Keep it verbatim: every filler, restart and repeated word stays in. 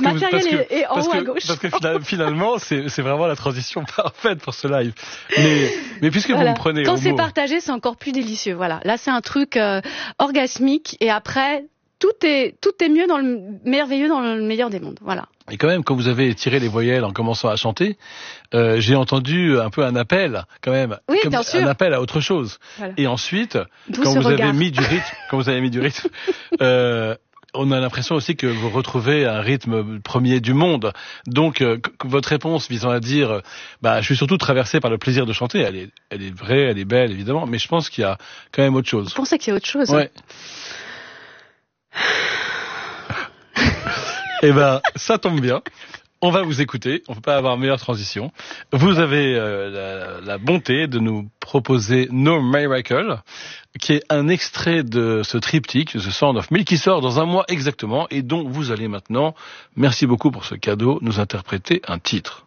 matériel que, est, est en haut que, à gauche. Parce que finalement, c'est, c'est vraiment la transition parfaite pour ce live. Mais, mais puisque voilà. vous me prenez Quand au c'est mot... partagé, c'est encore plus délicieux. Voilà. Là, c'est un truc euh, orgasmique et après, tout est, tout est mieux dans le merveilleux dans le meilleur des mondes. Voilà. Et quand même, quand vous avez tiré les voyelles en commençant à chanter, euh, j'ai entendu un peu un appel, quand même, oui, comme bien sûr. un appel à autre chose. Voilà. Et ensuite, D'où quand ce vous regard. avez mis du rythme, quand vous avez mis du rythme, euh, on a l'impression aussi que vous retrouvez un rythme premier du monde. Donc, euh, votre réponse visant à dire, bah, je suis surtout traversé par le plaisir de chanter, elle est, elle est vraie, elle est belle, évidemment, mais je pense qu'il y a quand même autre chose. Vous pensez qu'il y a autre chose? Ouais. Eh ben, ça tombe bien. On va vous écouter. On ne peut pas avoir meilleure transition. Vous avez euh, la, la bonté de nous proposer No Miracle, qui est un extrait de ce triptyque, The Sound of Milk, qui sort dans un mois exactement, et dont vous allez maintenant, merci beaucoup pour ce cadeau, nous interpréter un titre.